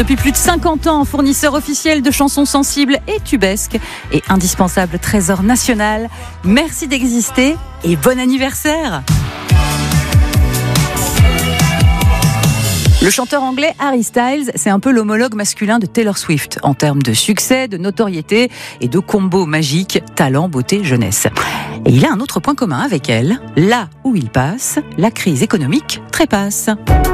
Depuis plus de 50 ans, fournisseur officiel de chansons sensibles et tubesques et indispensable trésor national. Merci d'exister et bon anniversaire! Le chanteur anglais Harry Styles, c'est un peu l'homologue masculin de Taylor Swift en termes de succès, de notoriété et de combo magique talent, beauté, jeunesse. Et il a un autre point commun avec elle. Là où il passe, la crise économique trépasse.